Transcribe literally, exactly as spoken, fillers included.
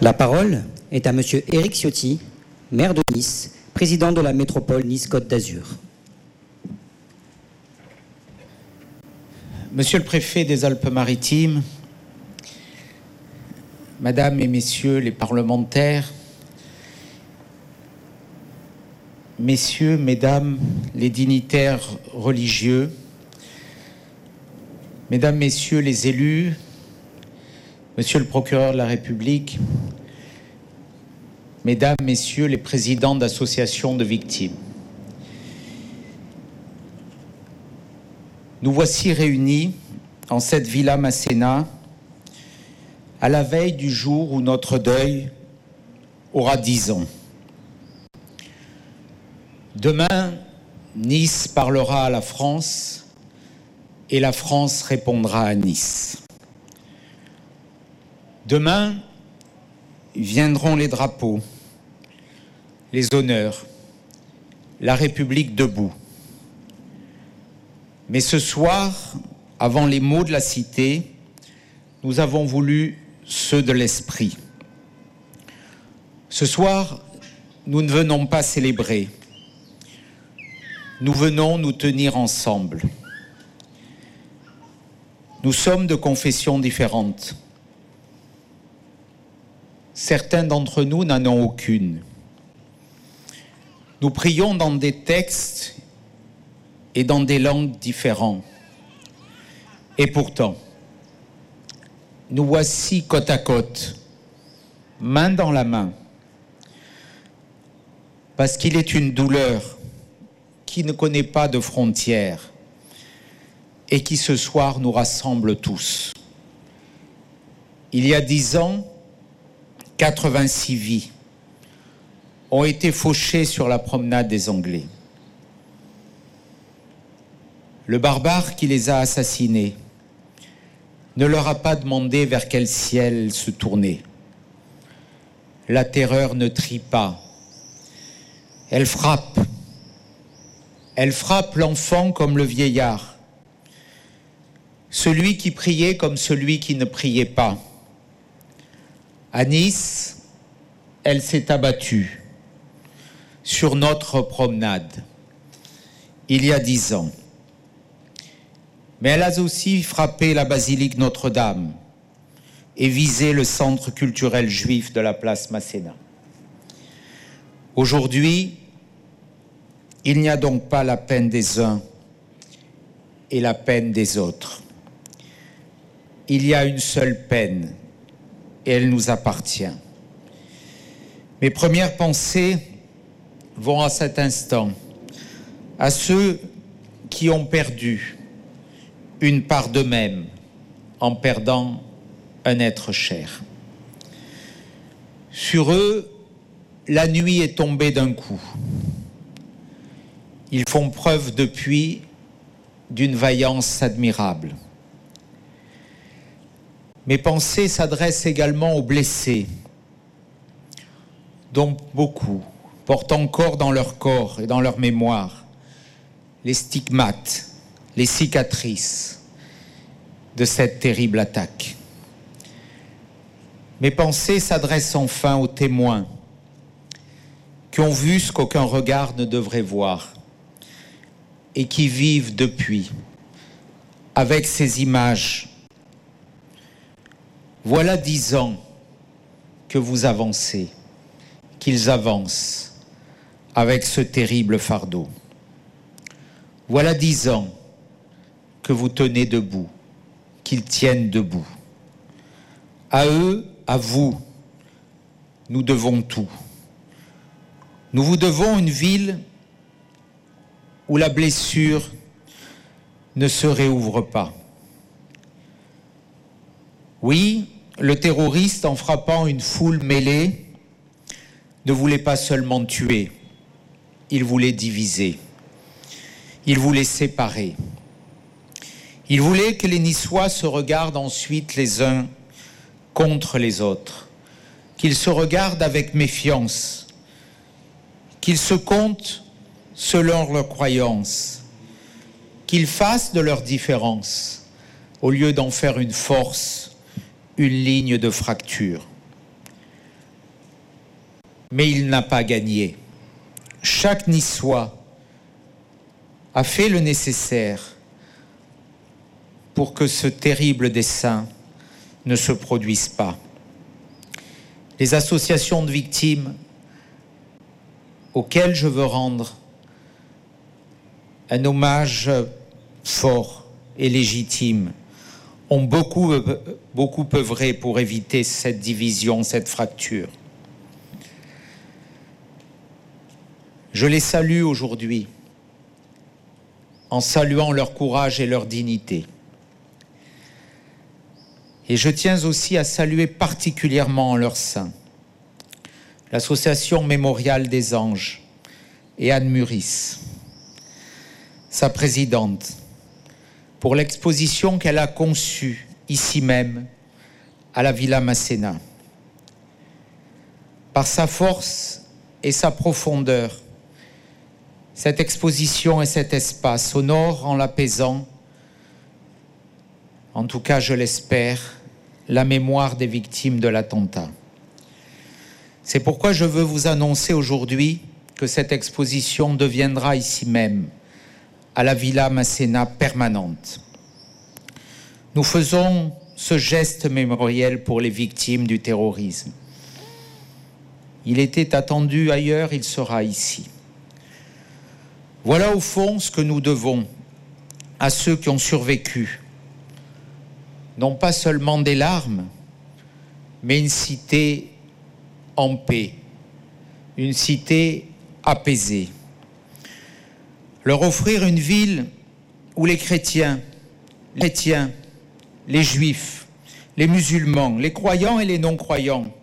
La parole est à Monsieur Éric Ciotti, maire de Nice, président de la métropole Nice-Côte d'Azur. Monsieur le préfet des Alpes-Maritimes, Madame et Messieurs les parlementaires, Messieurs, Mesdames les dignitaires religieux, Mesdames, Messieurs les élus, Monsieur le procureur de la République, Mesdames, Messieurs les présidents d'associations de victimes. Nous voici réunis en cette Villa Masséna à la veille du jour où notre deuil aura dix ans. Demain, Nice parlera à la France et la France répondra à Nice. Demain, viendront les drapeaux, les honneurs, la République debout. Mais ce soir, avant les mots de la cité, nous avons voulu ceux de l'esprit. Ce soir, nous ne venons pas célébrer. Nous venons nous tenir ensemble. Nous sommes de confessions différentes. Certains d'entre nous n'en ont aucune. Nous prions dans des textes et dans des langues différentes. Et pourtant, nous voici côte à côte, main dans la main, parce qu'il est une douleur qui ne connaît pas de frontières et qui ce soir nous rassemble tous. Il y a dix ans, quatre-vingt-six vies ont été fauchées sur la promenade des Anglais. Le barbare qui les a assassinés ne leur a pas demandé vers quel ciel se tourner. La terreur ne trie pas. Elle frappe. Elle frappe l'enfant comme le vieillard. Celui qui priait comme celui qui ne priait pas. À Nice, elle s'est abattue sur notre promenade il y a dix ans. Mais elle a aussi frappé la basilique Notre-Dame et visé le centre culturel juif de la place Masséna. Aujourd'hui, il n'y a donc pas la peine des uns et la peine des autres. Il y a une seule peine et elle nous appartient. Mes premières pensées vont à cet instant à ceux qui ont perdu une part d'eux-mêmes en perdant un être cher. Sur eux, la nuit est tombée d'un coup. Ils font preuve depuis d'une vaillance admirable. Mes pensées s'adressent également aux blessés, dont beaucoup portent encore dans leur corps et dans leur mémoire les stigmates, les cicatrices de cette terrible attaque. Mes pensées s'adressent enfin aux témoins qui ont vu ce qu'aucun regard ne devrait voir et qui vivent depuis avec ces images. Voilà dix ans que vous avancez, qu'ils avancent avec ce terrible fardeau. Voilà dix ans que vous tenez debout, qu'ils tiennent debout. À eux, à vous, nous devons tout. Nous vous devons une ville où la blessure ne se réouvre pas. Oui, le terroriste, en frappant une foule mêlée, ne voulait pas seulement tuer, il voulait diviser, il voulait séparer. Il voulait que les Niçois se regardent ensuite les uns contre les autres, qu'ils se regardent avec méfiance, qu'ils se comptent selon leurs croyances, qu'ils fassent de leurs différences, au lieu d'en faire une force, une ligne de fracture. mais il n'a pas gagné. Chaque Niçois a fait le nécessaire pour que ce terrible dessein ne se produise pas. Les associations de victimes auxquelles je veux rendre un hommage fort et légitime ont beaucoup, beaucoup œuvré pour éviter cette division, cette fracture. Je les salue aujourd'hui en saluant leur courage et leur dignité. Et je tiens aussi à saluer particulièrement en leur sein l'Association Mémoriale des Anges et Anne Muris, sa présidente, pour l'exposition qu'elle a conçue ici même à la Villa Masséna. Par sa force et sa profondeur, cette exposition et cet espace honorent en l'apaisant, en tout cas je l'espère, la mémoire des victimes de l'attentat. C'est pourquoi je veux vous annoncer aujourd'hui que cette exposition deviendra ici même, à la Villa Masséna, permanente. Nous faisons ce geste mémoriel pour les victimes du terrorisme. Il était attendu ailleurs, il sera ici. Voilà au fond ce que nous devons à ceux qui ont survécu. Non pas seulement des larmes, mais une cité en paix, une cité apaisée. Leur offrir une ville où les chrétiens, les chrétiens, les juifs, les musulmans, les croyants et les non-croyants